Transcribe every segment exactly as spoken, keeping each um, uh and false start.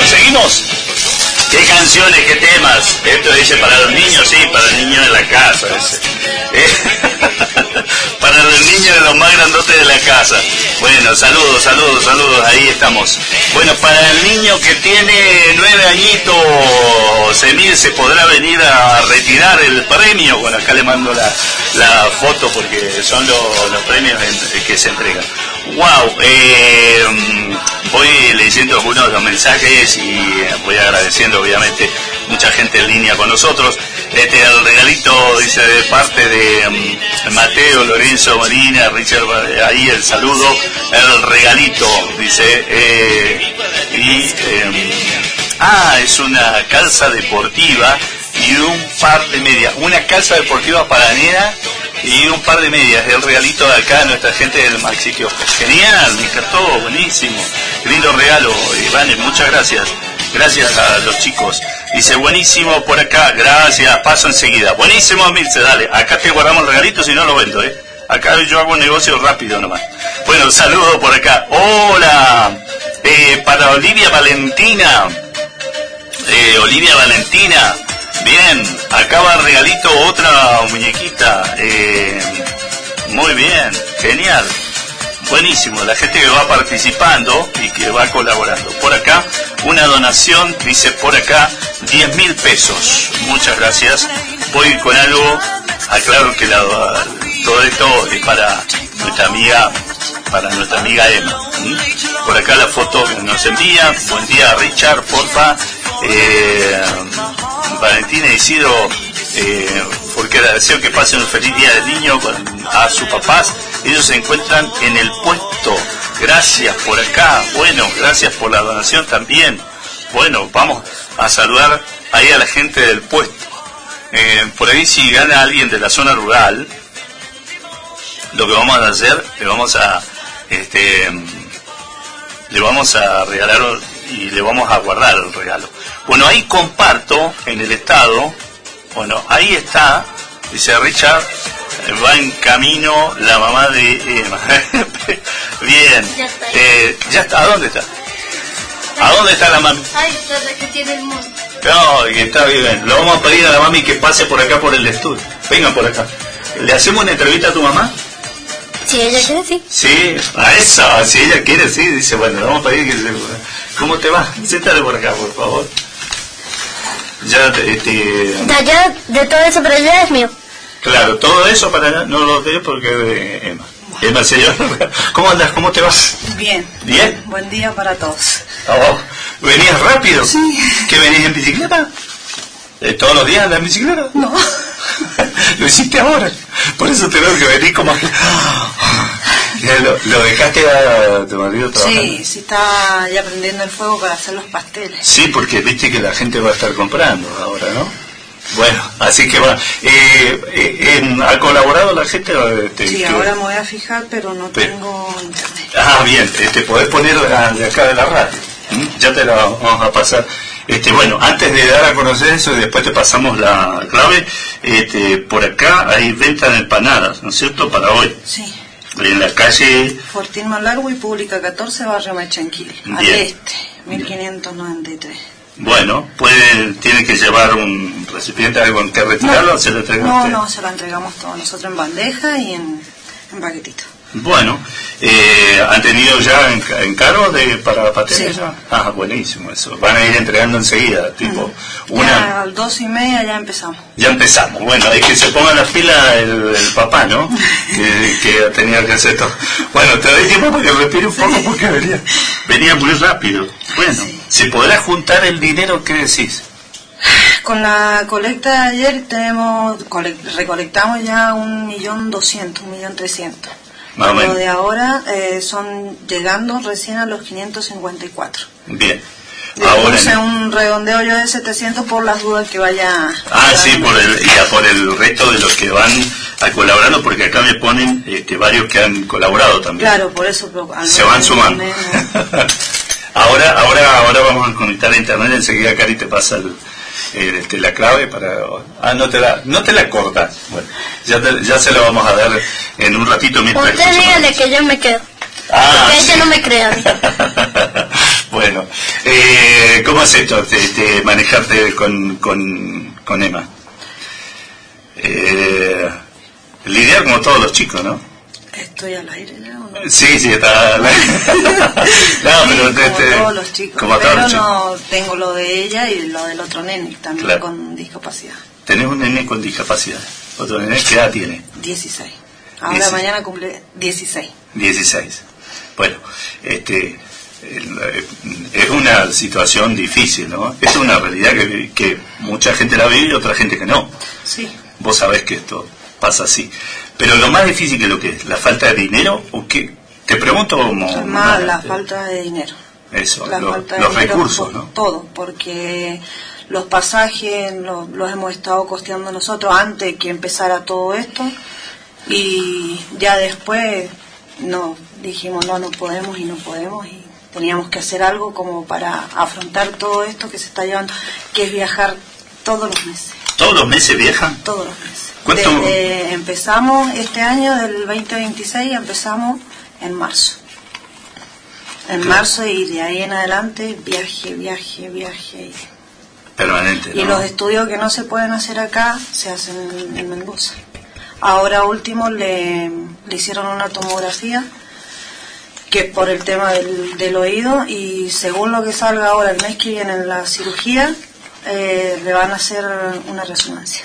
seguimos. ¿Qué canciones, qué temas? Esto dice para los niños, sí, para el niño de la casa. Eh, para los niños de los más grandotes de la casa. Bueno, saludos, saludos, saludos, ahí estamos. Bueno, para el niño que tiene nueve añitos, Emil, se podrá venir a retirar el premio. Bueno, acá le mando la, la foto porque son los, los premios en, que se entregan. Wow, eh, voy leyendo algunos de los mensajes y voy agradeciendo obviamente mucha gente en línea con nosotros. Este, el regalito dice de parte de um, Mateo, Lorenzo, Molina, Richard, ahí el saludo, el regalito dice, eh, y eh, ah, es una calza deportiva y un par de medias, una calza deportiva para nena y un par de medias, el regalito de acá, nuestra gente del Maxi Kiosco. Genial, me encantó, buenísimo, qué lindo regalo, Iván, muchas gracias, gracias a los chicos. Dice, buenísimo por acá, gracias, paso enseguida. Buenísimo, Mirce, dale, acá te guardamos el regalito, si no lo vendo, ¿eh? Acá yo hago un negocio rápido nomás. Bueno, saludo por acá. Hola, eh, para Olivia Valentina, eh, Olivia Valentina, bien, acá va el regalito, otra muñequita, eh, muy bien, genial, buenísimo, la gente que va participando y que va colaborando. Por acá, una donación, dice por acá, diez mil pesos, muchas gracias. Voy con algo, aclaro que la, todo esto es para nuestra amiga, para nuestra amiga Emma. ¿Mm? Por acá la foto que nos envía, buen día Richard, porfa. Eh, Valentina Isidro, eh, porque le deseo que pase un feliz día del niño con, a sus papás. Ellos se encuentran en el puesto. Gracias por acá. Bueno, gracias por la donación también. Bueno, vamos a saludar ahí a la gente del puesto. Eh, por ahí si gana alguien de la zona rural, lo que vamos a hacer, le vamos a, este, le vamos a regalar y le vamos a guardar el regalo. Bueno, ahí comparto en el estado, bueno, ahí está, dice Richard, va en camino la mamá de Emma. Bien, ya está. Eh, ya está, ¿a dónde está? ¿A dónde está la mami? Ay, está la que tiene el mundo. No, que está bien. Lo vamos a pedir a la mami que pase por acá por el estudio. Vengan por acá. ¿Le hacemos una entrevista a tu mamá? Si ella quiere, sí. Sí, a esa, si ella quiere, sí. Dice, bueno, le vamos a pedir que se... ¿Cómo te va? Siéntate por acá, por favor. Ya te... te... De allá, de todo eso, pero ya es mío. Claro, todo eso para allá no lo doy porque de Emma. Emma, señor, ¿cómo andas? ¿Cómo te vas? Bien. ¿Bien? Buen día para todos. Oh, ¿venías rápido? Sí. ¿Qué venís en bicicleta? ¿Eh, ¿Todos los días andas en bicicleta? No. Lo hiciste ahora. Por eso te veo que venís como... ¿Lo, lo dejaste a tu marido trabajando? Sí, sí está ya prendiendo el fuego para hacer los pasteles. Sí, porque viste que la gente va a estar comprando ahora, ¿no? Bueno, así que va. Eh, eh, ¿Ha colaborado la gente? Este, sí, que... ahora me voy a fijar, pero no pero... tengo internet. Ah, bien, te podés poner de acá de la radio. ¿Mm? Ya te la vamos a pasar. Este, bueno, antes de dar a conocer eso y después te pasamos la clave, este, por acá hay venta de empanadas, ¿no es cierto? Para hoy. Sí. En la calle... Fortín Malargo y Pública catorce, Barrio Machanquil, al este, mil quinientos noventa y tres. Bueno, pueden, tienen que llevar un recipiente, algo en que retirarlo, no, o se lo entregan No, ustedes. no, se lo entregamos todos nosotros en bandeja y en, en paquetito. Bueno, eh, ¿han tenido ya encargos de para pasteles? Sí. Ah, buenísimo eso. Van a ir entregando enseguida, tipo mm. una. Ya a las dos y media ya empezamos. Ya empezamos. Bueno, es que se ponga en la fila el, el papá, ¿no? que, que tenía que hacer todo. Bueno, te doy tiempo para que respire un poco porque venía, venía muy rápido. Bueno, sí. ¿Se podrá juntar el dinero? ¿Qué decís? Con la colecta de ayer tenemos recolectamos ya un millón doscientos, un millón trescientos. Lo de ahora eh, son llegando recién a los quinientos cincuenta y cuatro. Bien. Le ahora puse un redondeo yo de setecientos por las dudas que vaya. Ah, sí, por el, y por el resto de los que van a colaborando, porque acá me ponen este, varios que han colaborado también. Claro, por eso. Pero al se van sumando. ahora, ahora, ahora vamos a conectar a internet, enseguida Cari te pasa el... Eh, este, la clave para... Ah, no te la, no te la cortas. Bueno, ya, te, ya se lo vamos a dar en un ratito. Usted dígale que yo me quedo. Ah, porque sí. ella no me crea a mí. Bueno, eh, ¿Cómo es esto, te, te manejarte con, con, con Emma? Eh, lidiar como todos los chicos, ¿no? ¿Estoy al aire ya o no? Sí, sí, está al aire. No, sí, pero como te, te, todos los chicos. Como pero todos los no chicos. Tengo lo de ella y lo del otro nene, también claro. con discapacidad. Tenés un nene con discapacidad. ¿Otro nene qué edad tiene? dieciséis. Ahora dieciséis. Mañana cumple dieciséis. dieciséis. Bueno, este... es una situación difícil, ¿no? Es una realidad que, que mucha gente la vive y otra gente que no. Sí. Vos sabés que esto pasa así. Pero lo más difícil que lo que es, ¿la falta de dinero o qué? Te pregunto como... Es más, la falta de dinero. Eso, la lo, falta de los dinero, recursos, ¿no? Todo, porque los pasajes los, los hemos estado costeando nosotros antes que empezara todo esto y ya después no dijimos no, no podemos y no podemos y teníamos que hacer algo como para afrontar todo esto que se está llevando, que es viajar todos los meses. ¿Todos los meses viajan? Todos los meses. ¿Cuánto? Desde, empezamos este año, del veinte veintiséis, empezamos en marzo. En claro. marzo y de ahí en adelante, viaje, viaje, viaje. Permanente, ¿no? Y los estudios que no se pueden hacer acá, se hacen en, en Mendoza. Ahora último le, le hicieron una tomografía que por el tema del, del oído y según lo que salga ahora el mes que viene en la cirugía eh, le van a hacer una resonancia,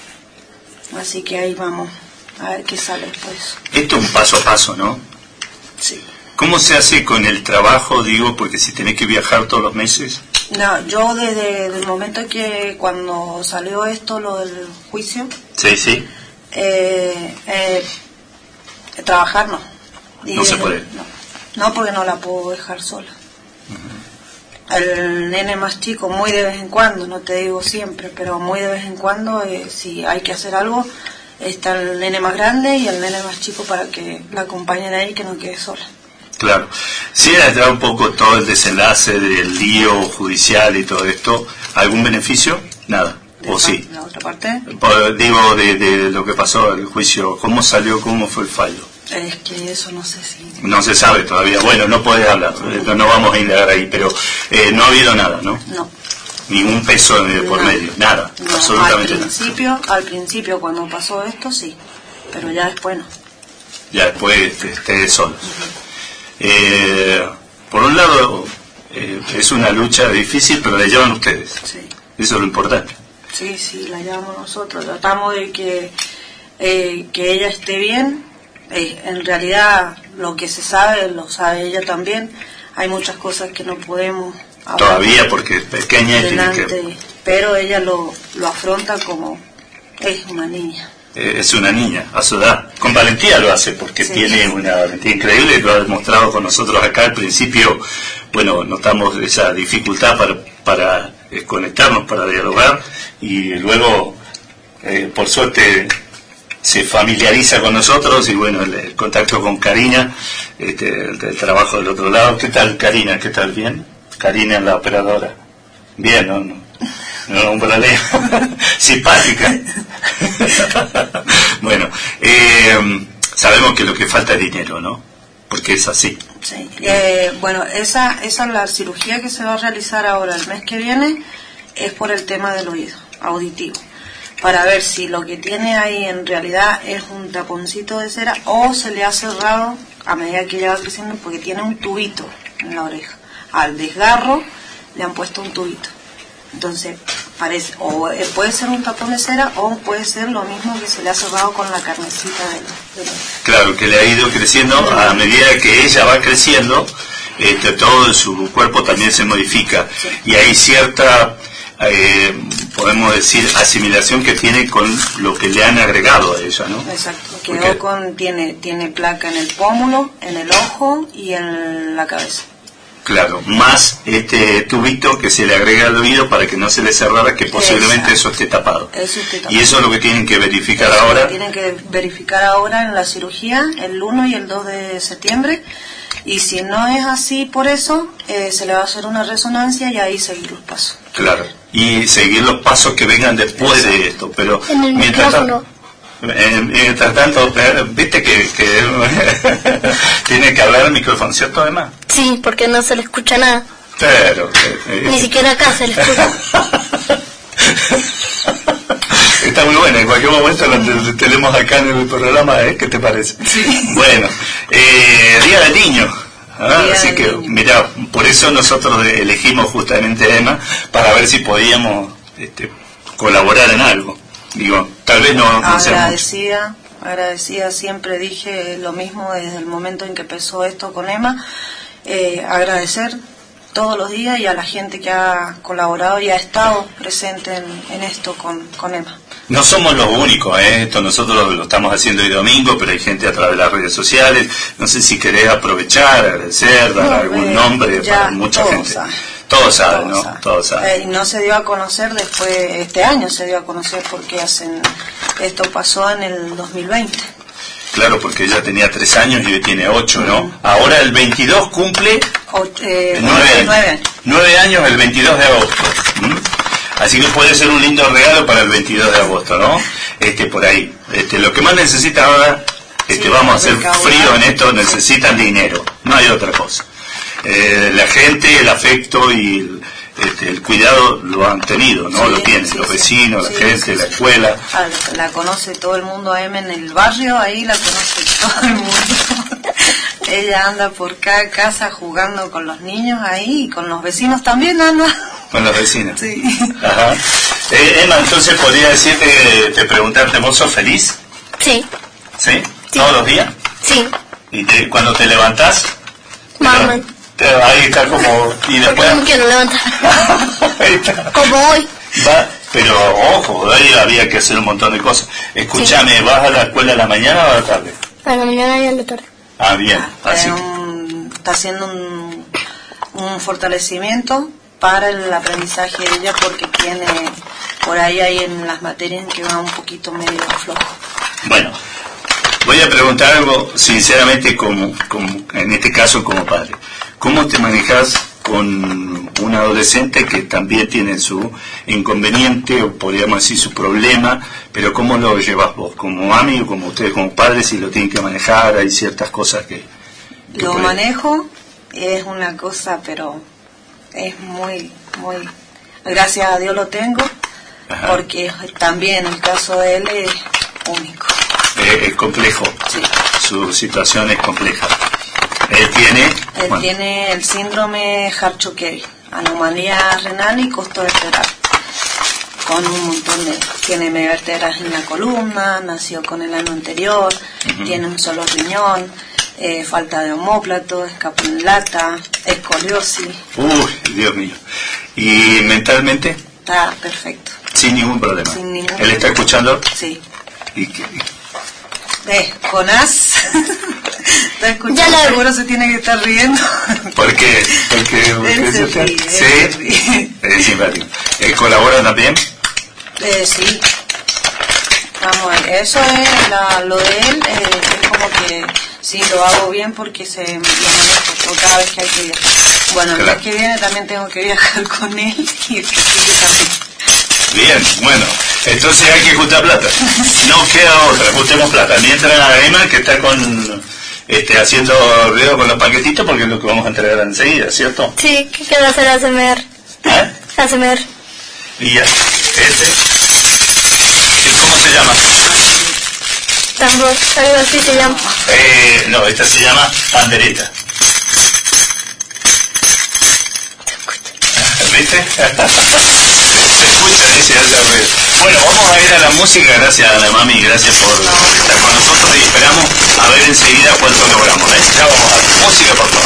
así que ahí vamos a ver qué sale después. Esto es un paso a paso, ¿no? Sí. ¿Cómo se hace con el trabajo, digo, porque si tenés que viajar todos los meses? No, yo desde el momento que cuando salió esto, lo del juicio, sí, sí, eh, eh, trabajar no. Y no se puede. No. No, porque no la puedo dejar sola. Uh-huh. El nene más chico, muy de vez en cuando, no te digo siempre, pero muy de vez en cuando, eh, si hay que hacer algo, está el nene más grande y el nene más chico para que la acompañen ahí y que no quede sola. Claro. Si era entrar un poco todo el desenlace del lío judicial y todo esto, ¿algún beneficio? Nada. ¿O sí? ¿La otra parte? Por, digo, de, de lo que pasó, el juicio, ¿cómo salió, cómo fue el fallo? Es que eso no sé si... No se sabe todavía. Bueno, no podés hablar, no, no vamos a indagar ahí, pero eh, no ha habido nada, ¿no? No. Ningún peso eh, por no. medio, nada, no. absolutamente al principio, nada. Al principio, cuando pasó esto, sí, pero ya después no. Ya después esté solo. Uh-huh. eh, por un lado, eh, es una lucha difícil, pero la llevan ustedes. Sí. Eso es lo importante. Sí, sí, la llevamos nosotros. Tratamos de que, eh, que ella esté bien. Eh, en realidad lo que se sabe lo sabe ella también. Hay muchas cosas que no podemos hablar todavía porque es pequeña y tiene que... pero ella lo, lo afronta como es una niña. Eh, es una niña a su edad, con valentía lo hace porque sí. Tiene una valentía increíble, lo ha demostrado con nosotros acá. Al principio, bueno, notamos esa dificultad para, para eh, conectarnos, para dialogar, y luego eh, por suerte se familiariza con nosotros y bueno, el, el contacto con Karina, este, el, el trabajo del otro lado. ¿Qué tal, Karina? ¿Qué tal? ¿Bien? Karina, la operadora. Bien, ¿no? No, no un problema. Simpática. Bueno, eh, sabemos que lo que falta es dinero, ¿no? Porque es así. Sí. Eh, bueno, esa, esa la cirugía que se va a realizar ahora el mes que viene es por el tema del oído auditivo, para ver si lo que tiene ahí en realidad es un taponcito de cera o se le ha cerrado a medida que ella va creciendo, porque tiene un tubito en la oreja. Al desgarro le han puesto un tubito. Entonces, parece, o puede ser un tapón de cera o puede ser lo mismo que se le ha cerrado con la carnecita de la, de la... Claro, que le ha ido creciendo a medida que ella va creciendo, este, todo su cuerpo también se modifica. Sí. Y hay cierta... Eh, podemos decir asimilación que tiene con lo que le han agregado a ella, ¿no? Exacto, quedó Porque... con tiene tiene placa en el pómulo, en el ojo y en la cabeza. Claro, más este tubito que se le agrega al oído para que no se le cerrara, que posiblemente Exacto. eso esté tapado. Eso esté tapado. Y eso es lo que tienen que verificar eso ahora. Tienen que verificar ahora en la cirugía, el uno y el dos de septiembre. Y si no es así por eso, eh, se le va a hacer una resonancia y ahí seguir los pasos. Claro, y seguir los pasos que vengan después Exacto. de esto. Pero en el mientras micrófono. Eh, mientras tanto, viste que, que tiene que hablar el micrófono, ¿cierto, Emma? Sí, porque no se le escucha nada. Pero... Eh, Ni siquiera acá se le escucha. Está muy buena, en cualquier momento la tenemos acá en el programa, ¿eh? ¿Qué te parece? Sí. Bueno, eh, Día del Niño. ¿Ah? Día Así del que, niño. mira, por eso nosotros elegimos justamente a Emma, para ver si podíamos este, colaborar en algo. Digo, tal vez no, no sea Agradecida, agradecida, siempre dije lo mismo desde el momento en que empezó esto con Emma. Eh, agradecer todos los días y a la gente que ha colaborado y ha estado presente en, en esto con, con Emma. No somos los únicos, ¿eh? Esto nosotros lo, lo estamos haciendo hoy domingo, pero hay gente a través de las redes sociales. No sé si querés aprovechar, agradecer, dar No, algún eh, nombre ya para mucha todos gente. saben. Todos saben, Todos ¿no? saben. Todos saben. Eh, y no se dio a conocer después, este año se dio a conocer porque hacen, esto pasó en el dos mil veinte. Claro, porque ella tenía tres años y hoy tiene ocho, ¿no? Ahora el veintidós cumple O, eh, nueve años. nueve años. Nueve años el veintidós de agosto. ¿Mm? Así que puede ser un lindo regalo para el veintidós de agosto, ¿no? Este, por ahí. Este, lo que más necesita ahora, este, Sí, vamos a hacer recaudar. frío en esto, necesitan dinero. No hay otra cosa. Eh, la gente, el afecto y el, este, el cuidado lo han tenido, ¿no? Sí, lo tienen, sí, los sí. vecinos, Sí, la gente, sí, la sí. escuela. Ah, la conoce todo el mundo a Emma en el barrio, ahí la conoce todo el mundo. Ella anda por cada casa jugando con los niños ahí y con los vecinos también anda. Con los vecinos. Sí. Ajá. Eh, Emma, entonces podría decirte, te preguntarte, ¿vos sos feliz? Sí, ¿Sí? Sí. ¿Todos los días? sí. ¿Y te, cuando te levantás? Mamá. Te- ahí está como... Y Porque después... no me quiero levantar. Ahí está. Como hoy. Va, pero ojo, ahí había que hacer un montón de cosas. Escúchame, ¿vas a la escuela a la mañana o a la tarde? A la mañana y a la tarde. Ah, bien. Así Eh, que- un- está haciendo un, un fortalecimiento para el aprendizaje de ella porque tiene, por ahí hay en las materias que va un poquito medio flojo. Bueno, voy a preguntar algo sinceramente como, como, en este caso como padre. ¿Cómo te manejas con un adolescente que también tiene su inconveniente, o podríamos decir su problema, pero cómo lo llevas vos? Como mami o como ustedes como padres, si lo tienen que manejar, hay ciertas cosas que... que Lo pueden- manejo, es una cosa, pero es muy, muy, gracias a Dios lo tengo, Ajá. porque también el caso de él es único. Eh, es complejo, Sí. su situación es compleja. Él tiene... Él bueno, tiene el síndrome Hart-Chokeri, anomalía renal y costo vertebral, con un montón de... Tiene vértebras en la columna, nació con el ano anterior, Ujú. tiene un solo riñón, eh, falta de omóplato, escapulata, escoliosis, Uy, Dios mío. ¿Y mentalmente? está perfecto. Sin ningún problema. Sin ningún ¿Él está problema. escuchando? Sí. ¿Y qué? Eh, Jonás, está escuchando, Ya la- seguro se tiene que estar riendo. ¿Por qué? Porque, porque Él se yo te- ríe, él sí, se ríe. es simpático. Eh, ¿Colabora también? Eh, sí. Vamos, eso es la, lo de él, eh, es como que sí, lo hago bien porque se lo manejo por cada vez que hay que viajar. Bueno, el Claro. mes que viene también tengo que viajar con él y el que sigue también. Bien, bueno, entonces hay que juntar plata. No queda otra, juntemos plata. Mientras Emma, que está con este, haciendo ruido con los paquetitos, porque es lo que vamos a entregar enseguida, ¿cierto? Sí, ¿qué quiero hacer? A S M R. ¿Eh? A S M R. Y ya, este. ¿Y cómo se llama? Tambor, algo así se llama. Eh, no, esta se llama pandereta. ¿Viste? Se escucha, dice alta ruido. Bueno, vamos a ir a la música. Gracias a la mami, gracias por estar con nosotros y esperamos a ver enseguida cuánto logramos. ¿eh? Ya vamos a la música, por favor.